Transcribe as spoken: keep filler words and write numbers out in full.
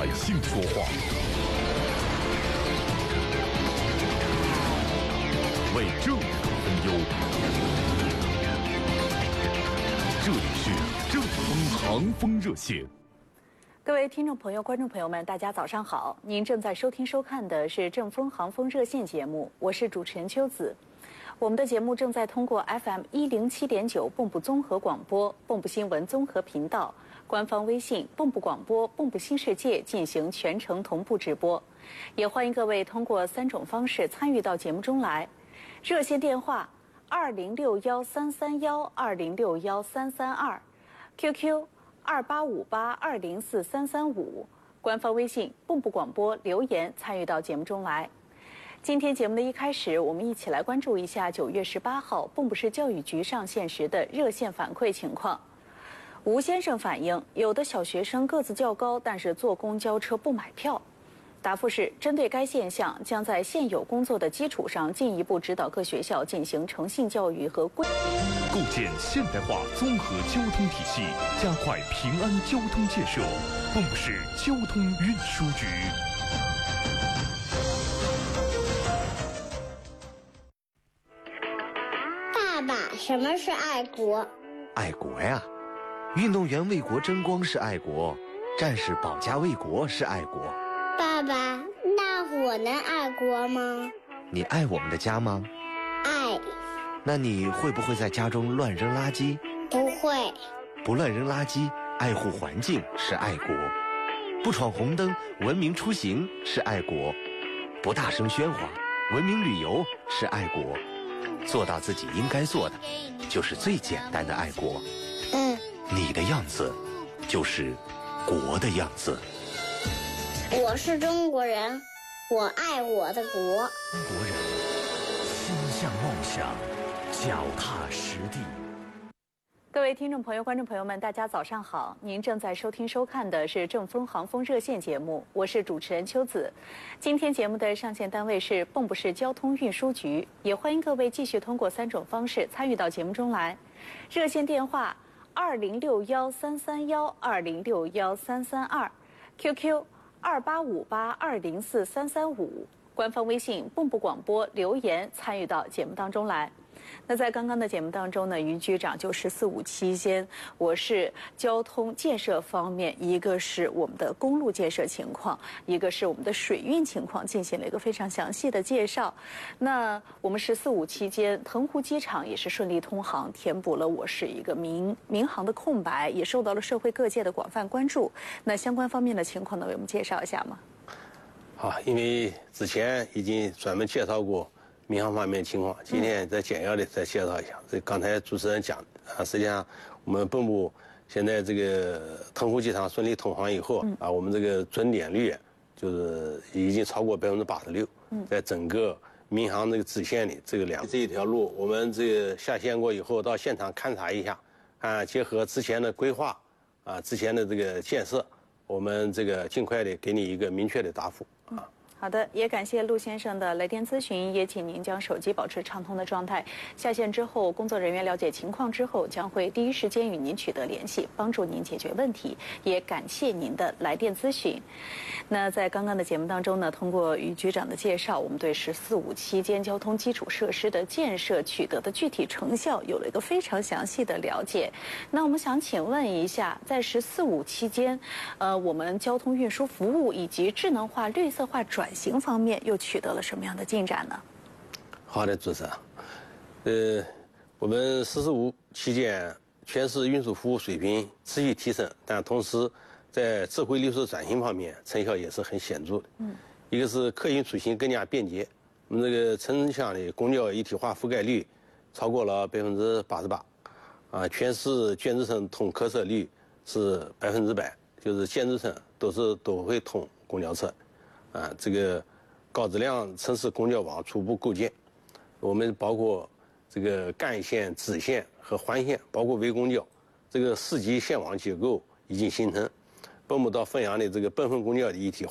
百姓说话，为政府分忧。这里是正风航风热线。 各位听众朋友、观众朋友们，大家早上好！您正在收听收看的是正风航风热线节目，我是主持人秋子。我们的节目正在通过 F M 一零七点九蚌埠综合广播、蚌埠新闻综合频道、官方微信蚌埠广播、蚌埠新世界进行全程同步直播。也欢迎各位通过三种方式参与到节目中来。热线电话二零六幺三三幺二零六幺三三二 ，Q Q 二八五八二零四三三五，官方微信蚌埠广播留言参与到节目中来。今天节目的一开始，我们一起来关注一下九月十八号蚌埠市教育局上线时的热线反馈情况。吴先生反映，有的小学生个子较高，但是坐公交车不买票。答复是，针对该现象，将在现有工作的基础上，进一步指导各学校进行诚信教育和规。 构建现代化综合交通体系，加快平安交通建设。蚌埠市交通运输局。 爸爸，什么是爱国？ 爱国呀，运动员为国争光是爱国，战士保家卫国是爱国。 爸爸，那我能爱国吗？ 你爱我们的家吗？ 爱。 那你会不会在家中乱扔垃圾？ 不会。 不乱扔垃圾，爱护环境是爱国。不闯红灯，文明出行是爱国。不大声喧哗，文明旅游是爱国。做到自己应该做的，就是最简单的爱国。 嗯， 你的样子，就是国的样子。 我是中国人，我爱我的国。 中国人心向梦想，脚踏实地。 各位听众朋友、观众朋友们，大家早上好！您正在收听收看的是正风航风热线节目，我是主持人秋子。今天节目的上线单位是蚌埠市交通运输局，也欢迎各位继续通过三种方式参与到节目中来。热线电话二零六幺三三幺二零六幺三三二 ，Q Q 二八五八二零四三三五，官方微信蚌埠广播留言参与到节目当中来。那在刚刚的节目当中呢，于局长就“十四五”期间，我是交通建设方面，一个是我们的公路建设情况，一个是我们的水运情况，进行了一个非常详细的介绍。那我们“十四五”期间，腾湖机场也是顺利通航，填补了我市一个民民航的空白，也受到了社会各界的广泛关注。那相关方面的情况呢，为我们介绍一下吗？ 好，因为之前已经专门介绍过民航方面的情况，今天再简要的再介绍一下。这刚才主持人讲的啊，实际上我们蚌埠现在这个腾湖机场顺利通航以后啊，我们这个准点率就是已经超过百分之八十六，在整个民航这个支线里，这个两这一条路，我们这个下线过以后到现场勘察一下，啊，结合之前的规划啊，之前的这个建设，我们这个尽快的给你一个明确的答复啊。 好的，也感谢陆先生的来电咨询，也请您将手机保持畅通的状态。下线之后，工作人员了解情况之后，将会第一时间与您取得联系，帮助您解决问题。也感谢您的来电咨询。那在刚刚的节目当中呢，通过于局长的介绍，我们对“十四五”期间交通基础设施的建设取得的具体成效有了一个非常详细的了解。那我们想请问一下，在“十四五”期间，呃，我们交通运输服务以及智能化、绿色化转型方面又取得了什么样的进展呢？ 好的，主持人。呃，我们“十四五”期间，全市运输服务水平持续提升，但同时在智慧绿色转型方面成效也是很显著的。嗯，一个是客运出行更加便捷，我们这个城乡的公交一体化覆盖率超过了百分之八十八，啊，全市卷志村通客车率是百分之百，就是建志村都是都会通公交车。啊，这个高质量城市公交网初步构建，我们包括这个干线、支线和环线，包括微公交，这个市级线网结构已经形成。蚌埠到汾阳的这个奔分公交的一体化